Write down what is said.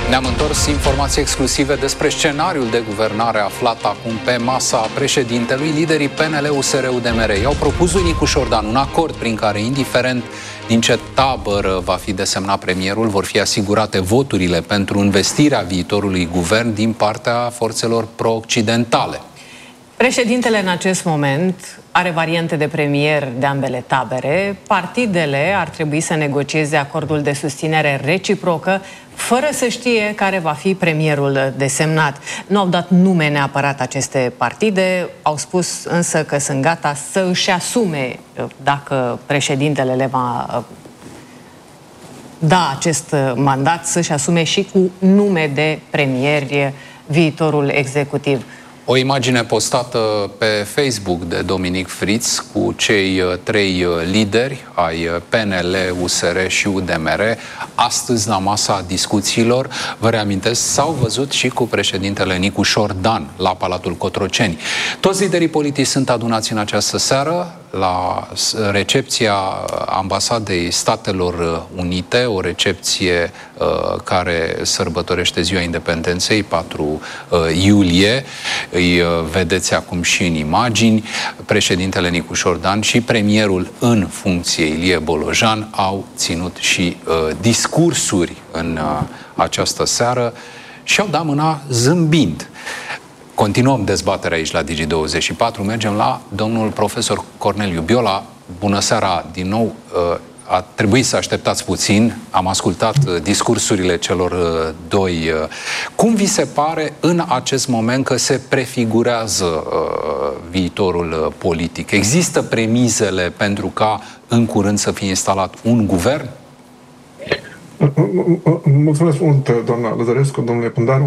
Ne-am întors informații exclusive despre scenariul de guvernare aflat acum pe masa președintelui. Liderii PNL, USR, UDMR i-au propus lui Nicu Șordan un acord prin care, indiferent din ce tabără va fi desemnat premierul, vor fi asigurate voturile pentru învestirea viitorului guvern din partea forțelor pro-occidentale. Președintele în acest moment are variante de premier de ambele tabere. Partidele ar trebui să negocieze acordul de susținere reciprocă, fără să știe care va fi premierul desemnat. Nu au dat nume neapărat aceste partide, au spus însă că sunt gata să își asume, dacă președintele le va da acest mandat, să-și asume și cu nume de premieri viitorul executiv. O imagine postată pe Facebook de Dominic Fritz cu cei trei lideri ai PNL, USR și UDMR, astăzi la masa discuțiilor, vă reamintesc, s-au văzut și cu președintele Nicu Șordan la Palatul Cotroceni. Toți liderii politici sunt adunați în această seară la recepția Ambasadei Statelor Unite, o recepție care sărbătorește Ziua Independenței, 4 iulie. Îi vedeți acum și în imagini. Președintele Nicu Șordan și premierul în funcție, Ilie Bolojan, au ținut și discursuri în această seară și au dat mâna zâmbind. Continuăm dezbaterea aici la Digi24. Mergem la domnul profesor Corneliu Biola. Bună seara din nou. A trebuit să așteptați puțin. Am ascultat discursurile celor doi. Cum vi se pare în acest moment că se prefigurează viitorul politic? Există premizele pentru ca în curând să fie instalat un guvern? Mulțumesc mult, doamna Lăzărescu, domnule Pundaru.